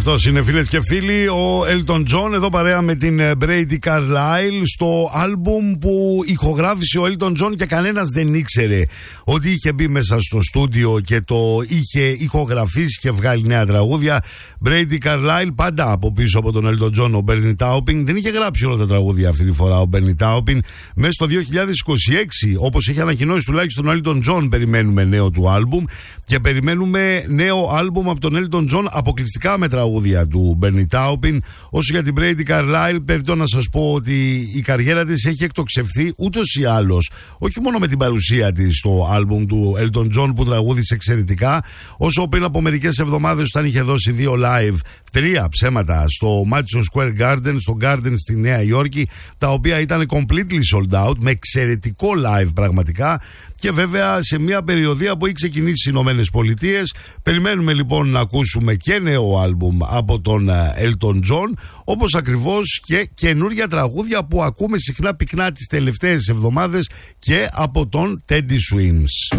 Αυτός είναι, φίλες και φίλοι, ο Elton John εδώ παρέα με την Brady Carlile στο άλμπουμ που ηχογράφησε ο Elton John και κανένας δεν ήξερε ότι είχε μπει μέσα στο στούντιο και το είχε ηχογραφήσει και βγάλει νέα τραγούδια. Brady Carlile, πάντα από πίσω από τον Elton John, ο Bernie Taupin. Δεν είχε γράψει όλα τα τραγούδια αυτή τη φορά ο Bernie Taupin. Μέσα στο 2026, όπως είχε ανακοινώσει τουλάχιστον ο Elton John, περιμένουμε νέο του άλμπουμ και περιμένουμε νέο άλμπουμ από τον Elton John αποκλειστικά με τραγούδια του Bernie Taupin. Όσο για την Brady Carlile, περιττώ να σας πω ότι η καριέρα της έχει εκτοξευθεί ούτως ή άλλως, όχι μόνο με την παρουσία της στο άλμπουμ του Elton John που τραγούδισε εξαιρετικά, όσο πριν από μερικές εβδομάδες όταν είχε δώσει 2 live, 3 ψέματα στο Madison Square Garden, στο Garden στη Νέα Υόρκη, τα οποία ήταν completely sold out, με εξαιρετικό live πραγματικά. Και βέβαια σε μια περιοδία που έχει ξεκινήσει στις Ηνωμένες Πολιτείες. Περιμένουμε λοιπόν να ακούσουμε και νέο άλμπουμ από τον Elton John, όπως ακριβώς και καινούργια τραγούδια που ακούμε συχνά πυκνά τις τελευταίες εβδομάδες και από τον Teddy Swims.